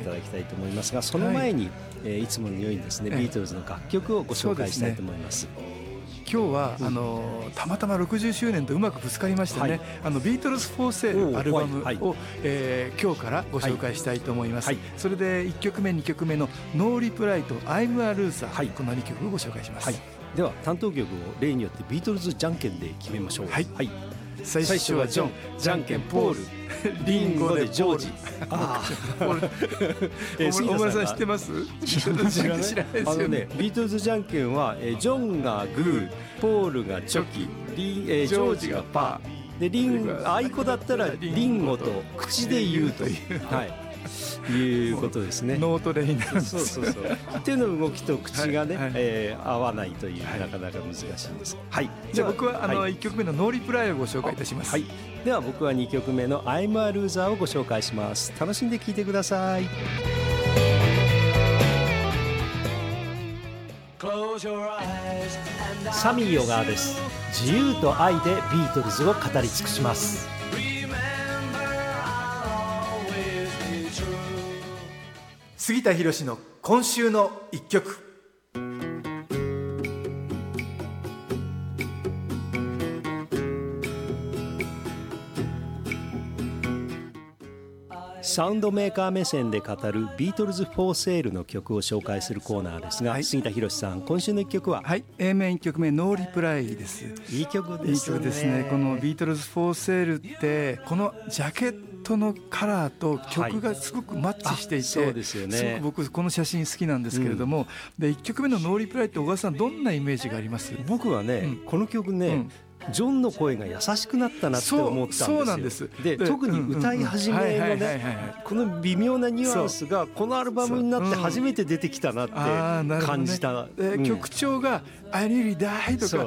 ただきたいと思いますが、その前に、いつものようにですね、ビートルズの楽曲をご紹介したいと思います。 今日はたまたま60周年とうまくぶつかりましてね、ビートルズ・フォー・セールアルバムを、今日からご紹介したいと思います。それで1曲目2曲目のノーリプライと I'm a Loser、この2曲をご紹介します。 では担当曲を例によってビートルズじゃんけんで決めましょう。 最初はジョン、じゃんけんポール、リンゴでジョージ。大村さん知ってます？ 知らないですよね。ビートルズじゃんけんはジョンがグー、ポールがチョキ、ジョージがパーで、あいこだったらリンゴと口で言うといういうことですね。 ノートでになるんです。 そう手の動きと口がね、合わないというなかなか難しいんです。 じゃあ僕は1曲目のノーリプライをご紹介いたします。 では僕は2曲目の I'm a Loser をご紹介します。楽しんで聴いてください。サミー小川です。自由と愛でビートルズを語り尽くします。 杉田博の今週の一曲。 サウンドメーカー目線で語るビートルズ・フォー・セールの曲を紹介するコーナーですが、杉田博さん、今週の一曲は A 面1曲目ノーリプライです。 いい曲ですね。 いい曲ですね。このビートルズ・フォー・セールってこのジャケットのカラーと曲がすごくマッチしていて、 そうですよね。 すごく僕この写真好きなんですけれども、で1曲目のノーリプライって小川さんどんなイメージがあります？ 僕はね、この曲ね、ジョンの声が優しくなったなって思ったんですよ。 そうなんです。 で特に歌い始めのね、この微妙なニュアンスがこのアルバムになって初めて出てきたなって感じた。 曲調がI really die とか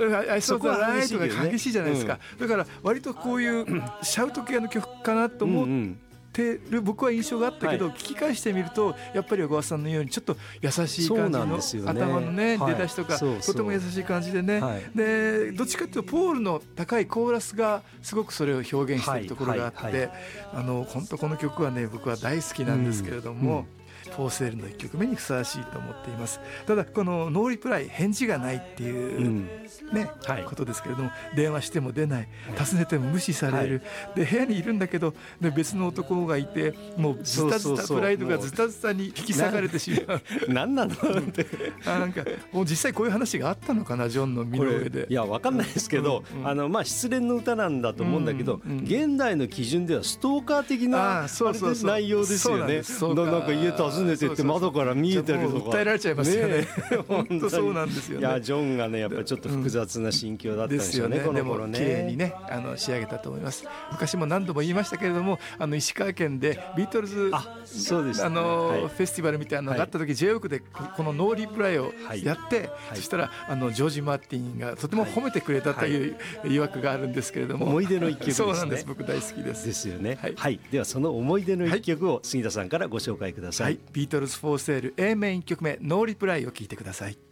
I saw the light とか激しいじゃないですか。だから割とこういうシャウト系の曲かなと思って僕は印象があったけど、聞き返してみるとやっぱり小川さんのようにちょっと優しい感じの頭のね出だしとかとても優しい感じでね、でどっちかというとポールの高いコーラスがすごくそれを表現しているところがあって、本当この曲はね僕は大好きなんですけれども、フォーセールの1曲目にふさわしいと思っています。ただこのノーリプライ、返事がないっていうことですけれども、電話しても出ない、訪ねても無視される、で部屋にいるんだけど別の男がいて、もうズタズタプライドがズタズタに引き裂かれてしまう。 何なのってなんかもう実際こういう話があったのかな、ジョンの身の上で。 いや分かんないですけど、失恋の歌なんだと思うんだけど、現代の基準ではストーカー的な内容ですよね。なんか家訪ねてって窓から見えてるとか訴えられちゃいますよね。本当そうなんですよね。 いやジョンがねやっぱりちょっと複雑な心境だったんですよね。この頃ね。 でも綺麗にね仕上げたと思います。昔も何度も言いましたけれども、石川県でビートルズフェスティバルみたいなのがあった時、J-WORKでこのノーリプライをやって、そしたらジョージ・マーティンがとても褒めてくれたという曰くがあるんですけれども、 思い出の一曲ですね。 そうなんです。僕大好きです。 ですよね。ではその思い出の一曲を杉田さんからご紹介ください。 ビートルズ・フォー・セール A 面1曲目ノーリプライを聴いてください。